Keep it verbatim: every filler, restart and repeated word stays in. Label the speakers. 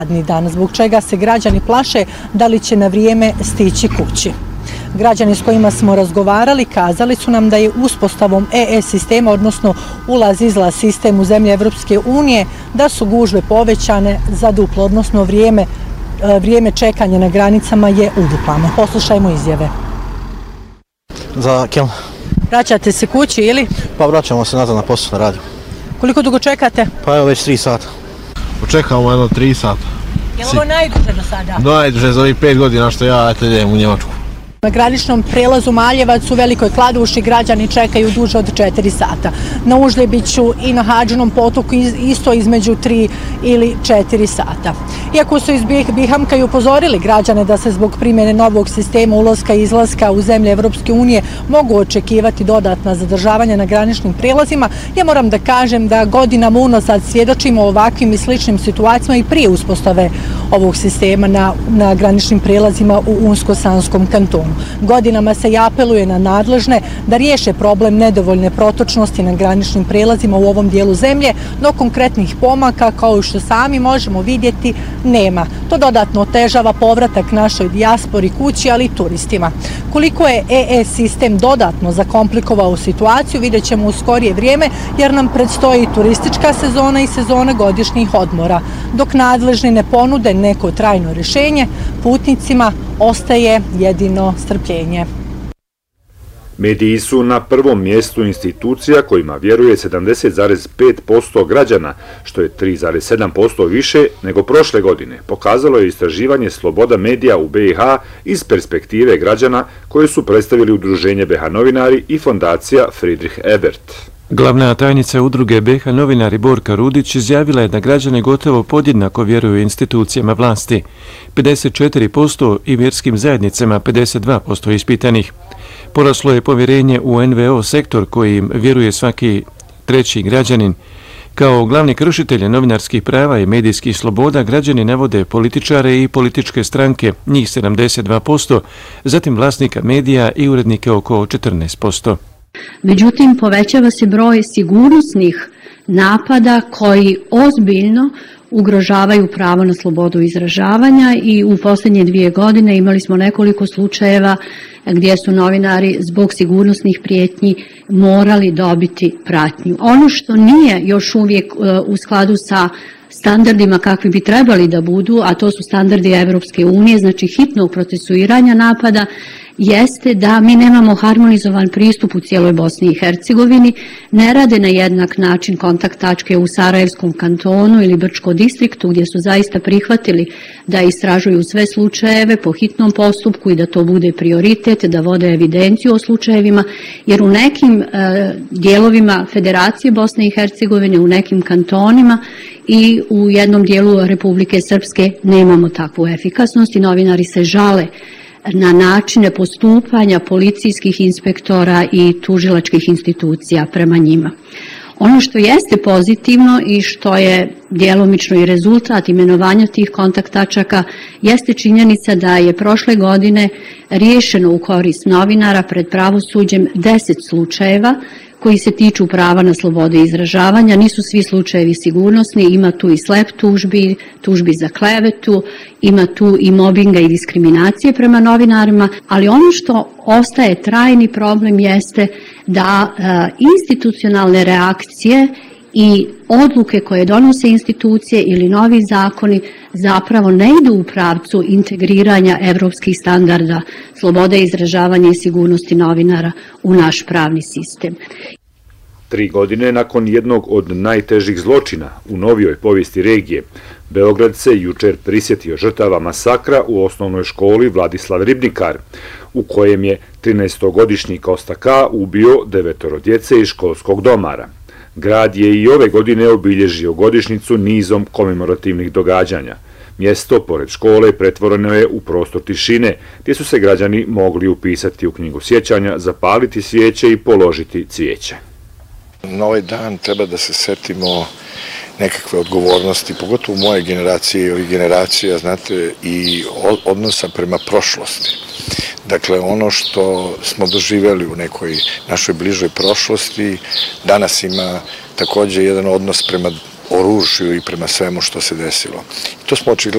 Speaker 1: radni dan, zbog čega se građani plaše da li će na vrijeme stići kući. Građani s kojima smo razgovarali kazali su nam da je uspostavom E E sistema, odnosno ulaz-izlaz sistem u zemlje Evropske unije, da su gužve povećane za duplo, odnosno vrijeme, vrijeme čekanja na granicama je uduplano. Poslušajmo izjave.
Speaker 2: Za Keln.
Speaker 1: Vraćate se kući ili?
Speaker 2: Pa vraćamo se nazad na posao na radiju.
Speaker 1: Koliko dugo čekate?
Speaker 2: Pa evo već tri sata.
Speaker 3: Očekamo jedno tri sata.
Speaker 1: Je li ovo najduže do sada?
Speaker 3: Najduže za ovih pet godina što ja eto idem u Njemačku.
Speaker 1: Na graničnom prelazu Maljevac u Velikoj Kladuši građani čekaju duže od četiri sata. Na Užljebiću i na Hadžinom potoku isto između tri ili četiri sata. Iako su iz Bihamka i upozorili građane da se zbog primjene novog sistema ulaska i izlaska u zemlje Evropske unije mogu očekivati dodatna zadržavanja na graničnim prelazima, ja moram da kažem da godinama unazad svjedočimo ovakvim i sličnim situacijama i prije uspostave ovog sistema na, na graničnim prelazima u Unsko-Sanskom kantonu. Godinama se i apeluje na nadležne da riješe problem nedovoljne protočnosti na graničnim prelazima u ovom dijelu zemlje, no konkretnih pomaka, kao što sami možemo vidjeti, nema. To dodatno otežava povratak našoj dijaspori kući, ali i turistima. Koliko je E E sistem dodatno zakomplikovao situaciju, vidjet ćemo u skorije vrijeme, jer nam predstoji turistička sezona i sezona godišnjih odmora. Dok nadležni ne ponude neko trajno rješenje, putnicima ostaje jedino strpljenje.
Speaker 4: Mediji su na prvom mjestu institucija kojima vjeruje sedamdeset zarez pet posto građana, što je tri zarez sedam posto više nego prošle godine, pokazalo je istraživanje Sloboda medija u B i H iz perspektive građana koje su predstavili Udruženje B i H novinari i fondacija Friedrich Ebert.
Speaker 5: Glavna tajnica udruge B i H novinari Borka Rudić izjavila je da građane gotovo podjednako vjeruju institucijama vlasti, pedeset četiri posto i vjerskim zajednicama, pedeset dva posto ispitanih. Poraslo je povjerenje u N V O sektor kojim vjeruje svaki treći građanin. Kao glavni kršitelje novinarskih prava i medijskih sloboda građani navode političare i političke stranke, njih sedamdeset dva posto, zatim vlasnika medija i urednike oko četrnaest posto.
Speaker 6: Međutim, povećava se broj sigurnosnih napada koji ozbiljno ugrožavaju pravo na slobodu izražavanja i u posljednje dvije godine imali smo nekoliko slučajeva gdje su novinari zbog sigurnosnih prijetnji morali dobiti pratnju. Ono što nije još uvijek u skladu sa standardima kakvi bi trebali da budu, a to su standardi Evropske unije, znači hitnog procesuiranja napada, jeste da mi nemamo harmonizovan pristup u cijeloj Bosni i Hercegovini, ne rade na jednak način kontakt tačke u Sarajevskom kantonu ili Brčko distriktu gdje su zaista prihvatili da istražuju sve slučajeve po hitnom postupku i da to bude prioritet, da vode evidenciju o slučajevima, jer u nekim e, dijelovima Federacije Bosne i Hercegovine, u nekim kantonima i u jednom dijelu Republike Srpske nemamo takvu efikasnost i novinari se žale na načine postupanja policijskih inspektora i tužilačkih institucija prema njima. Ono što jeste pozitivno i što je djelomično i rezultat imenovanja tih kontakt tačaka jeste činjenica da je prošle godine riješeno u korist novinara pred pravosuđem deset slučajeva koji se tiču prava na slobode izražavanja. Nisu svi slučajevi sigurnosni, ima tu i slep tužbi, tužbi za klevetu, ima tu i mobinga i diskriminacije prema novinarima, ali ono što ostaje trajni problem jeste da e, institucionalne reakcije i odluke koje donose institucije ili novi zakoni zapravo ne idu u pravcu integriranja evropskih standarda slobode izražavanja i sigurnosti novinara u naš pravni sistem.
Speaker 4: Tri godine nakon jednog od najtežih zločina u novijoj povijesti regije, Beograd se jučer prisjetio žrtava masakra u osnovnoj školi Vladislav Ribnikar, u kojem je trinaestogodišnji Kosta K. ubio devetoro djece iz školskog domara. Grad je i ove godine obilježio godišnjicu nizom komemorativnih događanja. Mjesto pored škole pretvoreno je u prostor tišine, gdje su se građani mogli upisati u knjigu sjećanja, zapaliti svijeće i položiti cvijeće.
Speaker 7: Na ovaj dan treba da se setimo nekakve odgovornosti, pogotovo moje generacije i ovih generacija, znate, i odnosa prema prošlosti. Dakle, ono što smo doživjeli u nekoj našoj bližoj prošlosti, danas ima također jedan odnos prema oružju i prema svemu što se desilo. I to smo očigledno